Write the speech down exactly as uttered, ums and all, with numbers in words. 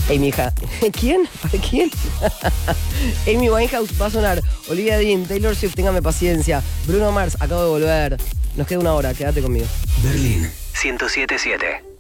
Ey, mi hija. ¿Quién? ¿Para quién? Amy Winehouse va a sonar. Olivia Dean, Taylor Swift, téngame paciencia. Bruno Mars, acabo de volver. Nos queda una hora, quédate conmigo. Berlín ciento siete punto siete.